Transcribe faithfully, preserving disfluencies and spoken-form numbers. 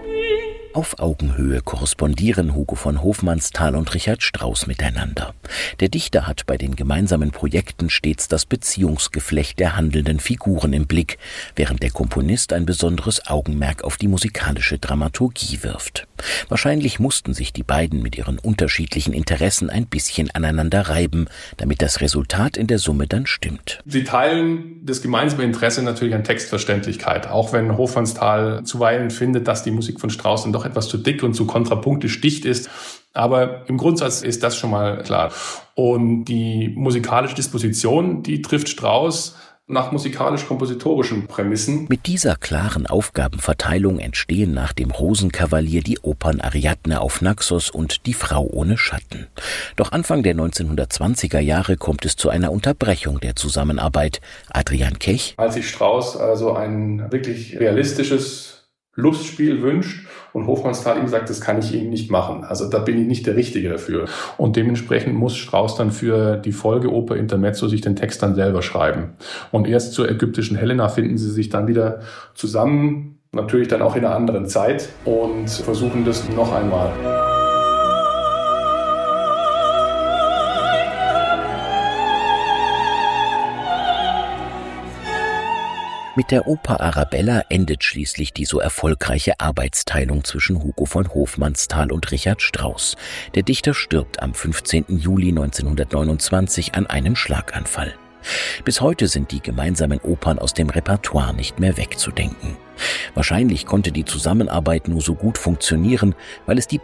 Auf Augenhöhe korrespondieren Hugo von Hofmannsthal und Richard Strauss miteinander. Der Dichter hat bei den gemeinsamen Projekten stets das Beziehungsgeflecht der handelnden Figuren im Blick, während der Komponist ein besonderes Augenmerk auf die musikalische Dramaturgie wirft. Wahrscheinlich mussten sich die beiden mit ihren unterschiedlichen Interessen ein bisschen aneinander reiben, damit das Resultat in der Summe dann stimmt. Sie teilen das gemeinsame Interesse natürlich an Textverständlichkeit, auch wenn Hofmannsthal zuweilen findet, dass die Musik von Strauss dann doch etwas zu dick und zu kontrapunktisch dicht ist. Aber im Grundsatz ist das schon mal klar. Und die musikalische Disposition, die trifft Strauss nach musikalisch-kompositorischen Prämissen. Mit dieser klaren Aufgabenverteilung entstehen nach dem Rosenkavalier die Opern Ariadne auf Naxos und Die Frau ohne Schatten. Doch Anfang der neunzehnhundertzwanziger Jahre kommt es zu einer Unterbrechung der Zusammenarbeit. Adrian Kech: Als sich Strauss also ein wirklich realistisches Lustspiel wünscht und Hofmannsthal ihm sagt, das kann ich Ihnen nicht machen. Also da bin ich nicht der Richtige dafür. Und dementsprechend muss Strauss dann für die Folgeoper Intermezzo sich den Text dann selber schreiben. Und erst zur ägyptischen Helena finden sie sich dann wieder zusammen, natürlich dann auch in einer anderen Zeit, und versuchen das noch einmal. Mit der Oper Arabella endet schließlich die so erfolgreiche Arbeitsteilung zwischen Hugo von Hofmannsthal und Richard Strauss. Der Dichter stirbt am fünfzehnten Juli neunzehnhundertneunundzwanzig an einem Schlaganfall. Bis heute sind die gemeinsamen Opern aus dem Repertoire nicht mehr wegzudenken. Wahrscheinlich konnte die Zusammenarbeit nur so gut funktionieren, weil es die